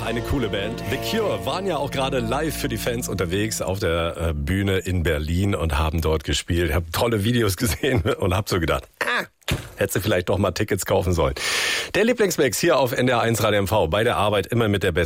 eine coole Band. The Cure waren ja auch gerade live für die Fans unterwegs auf der Bühne in Berlin und haben dort gespielt. Ich habe tolle Videos gesehen und habe so gedacht, hättest du vielleicht doch mal Tickets kaufen sollen. Der Lieblingsmix hier auf NDR1 Radio MV. Bei der Arbeit immer mit der besten